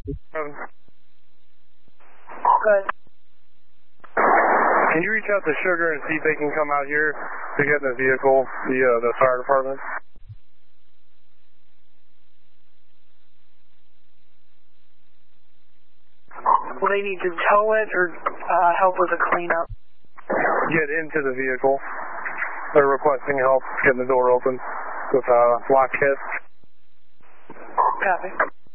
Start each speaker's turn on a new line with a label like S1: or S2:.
S1: Good.
S2: Can you reach out to Sugar and see if they can come out here to get in the vehicle, the fire department?
S1: Will they need to tow it or help with the cleanup?
S2: Get into the vehicle. They're requesting help getting the door open with lock kit.
S1: Copy.